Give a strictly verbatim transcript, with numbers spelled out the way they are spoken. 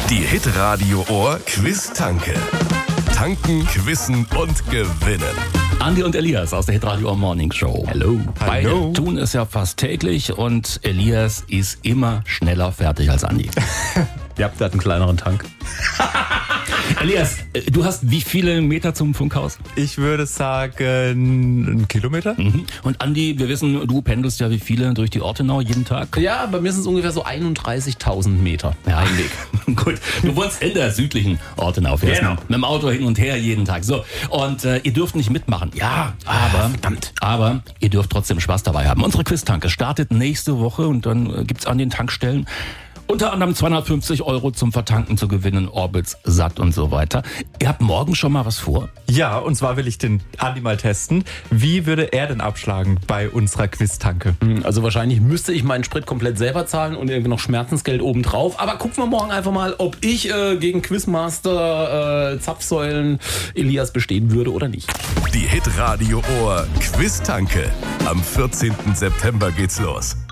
Die Hitradio Ohr Quiz-Tanke. Tanken, quissen und gewinnen. Andi und Elias aus der Hitradio Ohr Morning Show. Hallo. Beide Hallo. tun es ja fast täglich und Elias ist immer schneller fertig als Andi. Ja, der hat einen kleineren Tank. Elias, du hast wie viele Meter zum Funkhaus? Ich würde sagen, einen Kilometer. Mhm. Und Andi, wir wissen, du pendelst ja wie viele durch die Ortenau jeden Tag? Ja, bei mir sind es ungefähr so einunddreißigtausend Meter. Ja, ein Weg. Gut, du wohnst in der südlichen Ortenau, fährst Genau. mit dem Auto hin und her jeden Tag. So, und äh, ihr dürft nicht mitmachen. Ja, aber, Ah, verdammt. aber ihr dürft trotzdem Spaß dabei haben. Unsere Quiz-Tanke startet nächste Woche und dann äh, gibt's an den Tankstellen unter anderem zweihundertfünfzig Euro zum Vertanken zu gewinnen, Orbitz, Satt und so weiter. Ihr habt morgen schon mal was vor? Ja, und zwar will ich den Andi mal testen. Wie würde er denn abschlagen bei unserer Quiz-Tanke? Also wahrscheinlich müsste ich meinen Sprit komplett selber zahlen und irgendwie noch Schmerzensgeld obendrauf. Aber gucken wir morgen einfach mal, ob ich äh, gegen Quizmaster äh, Zapfsäulen Elias bestehen würde oder nicht. Die Hitradio Ohr Quiz-Tanke. Am vierzehnten September geht's los.